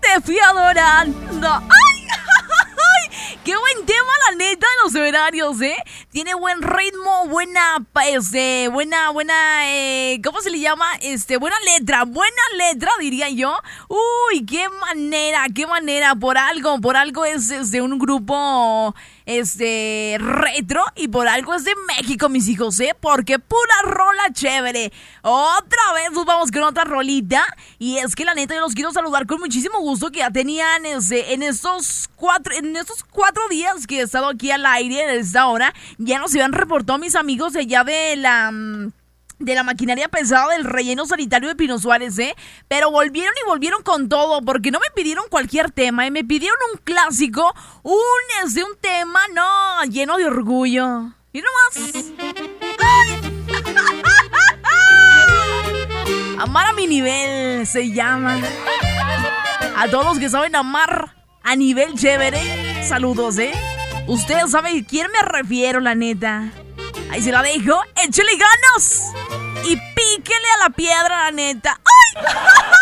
te fui adorando. ¡Ay! ¡Qué buen tema, la neta, de los horarios, ¿eh? Tiene buen ritmo, buena, ¿cómo se le llama? Buena letra, diría yo. Uy, qué manera, por algo es de un grupo, retro, y por algo es de México, mis hijos, ¿eh? Porque pura rola chévere. Otra vez nos vamos con otra rolita, y es que la neta yo los quiero saludar con muchísimo gusto, que ya tenían, en estos 4 días que he estado aquí al aire en esta hora, ya nos habían reportado mis amigos de allá de la maquinaria pesada del relleno sanitario de Pino Suárez, ¿eh? Pero volvieron con todo, porque no me pidieron cualquier tema, ¿eh? Me pidieron un clásico, un tema, no, lleno de orgullo. Y nomás. Amar a mi nivel se llama. A todos los que saben amar a nivel chévere, saludos, ¿eh? Ustedes saben a quién me refiero, la neta. Ahí se la dejo, échale ganas y píquele a la piedra, la neta. ¡Ay!